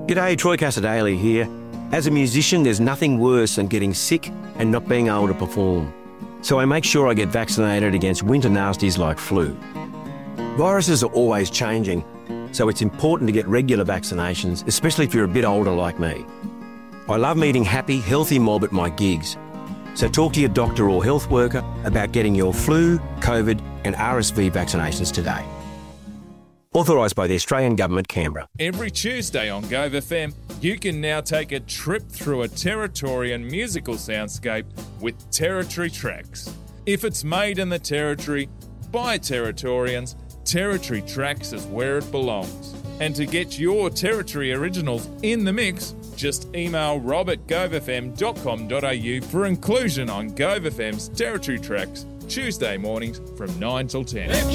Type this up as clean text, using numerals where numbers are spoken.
G'day, Troy Cassadaly here. As a musician, there's nothing worse than getting sick and not being able to perform. So I make sure I get vaccinated against winter nasties like flu. Viruses are always changing, so it's important to get regular vaccinations, especially if you're a bit older like me. I love meeting happy, healthy mob at my gigs. So talk to your doctor or health worker about getting your flu, COVID and RSV vaccinations today. Authorised by the Australian Government, Canberra. Every Tuesday on Gove FM, you can now take a trip through a Territorian musical soundscape with Territory Tracks. If it's made in the Territory, by Territorians, Territory Tracks is where it belongs. And to get your Territory originals in the mix, just email rob@govefm.com.au for inclusion on Gove FM's Territory Tracks, Tuesday mornings from 9 till 10.